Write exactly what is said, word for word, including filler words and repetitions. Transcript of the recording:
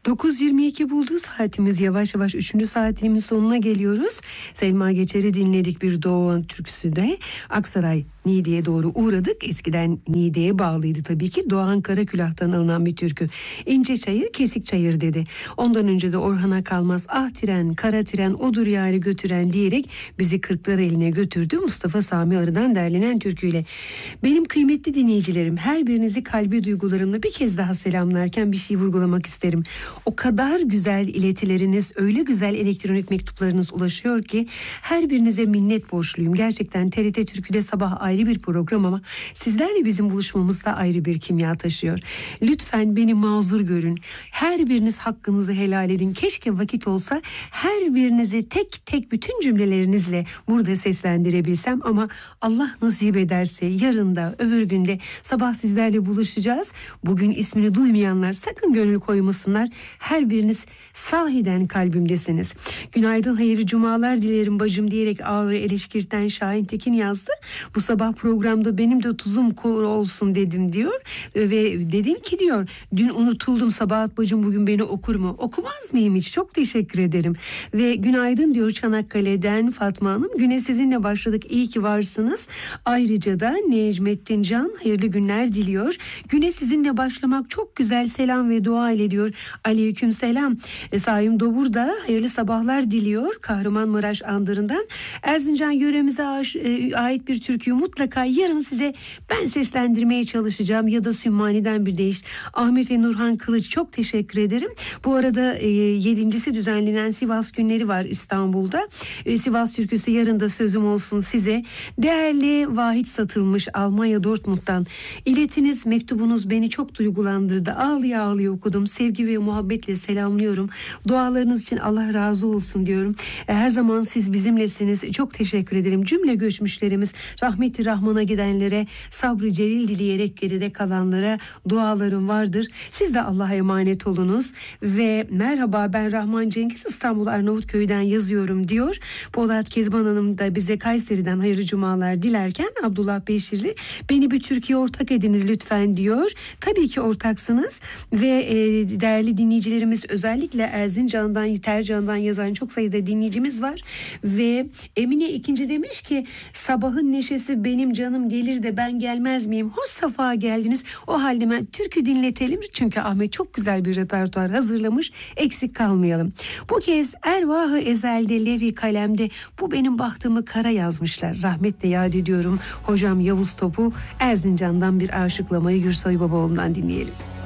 dokuz yirmi iki buldu saatimiz, yavaş yavaş üçüncü saatimin sonuna geliyoruz. Selma Geçer'i dinledik bir Doğu türküsü de. Aksaray Niğde'ye doğru uğradık. Eskiden Niğde'ye bağlıydı tabii ki. Doğan Karakülah'tan alınan bir türkü. İnce çayır kesik çayır dedi. Ondan önce de Orhan'a kalmaz ah tren kara tren odur yâri götüren diyerek bizi kırklar eline götürdü. Mustafa Sami Arı'dan derlenen türküyle. Benim kıymetli dinleyicilerim, her birinizi kalbi duygularımla bir kez daha selamlarken bir şey vurgulamak isterim. O kadar güzel iletileriniz, öyle güzel elektronik mektuplarınız ulaşıyor ki her birinize minnet borçluyum. Gerçekten T R T Türkü'de sabah ayrı bir program ama sizlerle bizim buluşmamız da ayrı bir kimya taşıyor. Lütfen beni mazur görün. Her biriniz hakkınızı helal edin. Keşke vakit olsa her birinizi tek tek bütün cümlelerinizle burada seslendirebilsem ama Allah nasip ederse yarın da öbür günde sabah sizlerle buluşacağız. Bugün ismini duymayanlar sakın gönül koymasınlar. Her biriniz sahiden kalbimdesiniz. Günaydın, hayırlı cumalar dilerim bacım diyerek Ağrı Eleşkirt'ten Şahin Tekin yazdı. Bu sabah programda benim de tuzum kuru olsun dedim diyor. Ve dedim ki diyor, dün unutuldum Sabahat bacım bugün beni okur mu? Okumaz mıyım hiç? Çok teşekkür ederim. Ve günaydın diyor Çanakkale'den Fatma Hanım. Güne sizinle başladık. İyi ki varsınız. Ayrıca da Necmettin Can hayırlı günler diliyor. Güne sizinle başlamak çok güzel. Selam ve dua ile diyor. Aleyküm selam. E, Saim Dobur da hayırlı sabahlar diliyor. Kahramanmaraş Andırı'ndan. Erzincan yöremize e, ait bir türküyü mutlaka yarın size ben seslendirmeye çalışacağım. Ya da Sümmani'den bir deyiş. Ahmet ve Nurhan Kılıç çok teşekkür ederim. Bu arada e, yedincisi düzenlenen Sivas günleri var İstanbul'da. E, Sivas türküsü yarın da sözüm olsun size. Değerli Vahit Satılmış Almanya Dortmund'dan iletiniz, mektubunuz beni çok duygulandırdı. Ağlıya ağlıya okudum. Sevgi ve muhabbetle selamlıyorum. Dualarınız için Allah razı olsun diyorum. E, her zaman siz bizimlesiniz. Çok teşekkür ederim. Cümle göçmüşlerimiz, rahmeti Rahman'a gidenlere, sabrı celil dileyerek geride kalanlara dualarım vardır. Siz de Allah'a emanet olunuz. Ve merhaba, ben Rahman Cengiz, İstanbul Arnavutköy'den yazıyorum diyor. Polat Kezban Hanım da bize Kayseri'den hayırlı cumalar dilerken Abdullah Beşirli, beni bir Türkiye ortak ediniz lütfen diyor. Tabii ki ortaksınız ve e, değerli dinleyicilerimiz, özellikle Erzincan'dan, Tercan'dan yazan çok sayıda dinleyicimiz var ve Emine ikinci demiş ki sabahın neşesi benim canım gelir de ben gelmez miyim? Hoş safa geldiniz. O halde ben türkü dinletelim çünkü Ahmet çok güzel bir repertuar hazırlamış. Eksik kalmayalım. Bu kez Ervah-ı Ezel'de Levi kalemde bu benim bahtımı kara yazmışlar. Rahmetle yad ediyorum hocam Yavuz Topu. Erzincan'dan bir aşıklamayı Gürsoy Babaoğlu'ndan dinleyelim.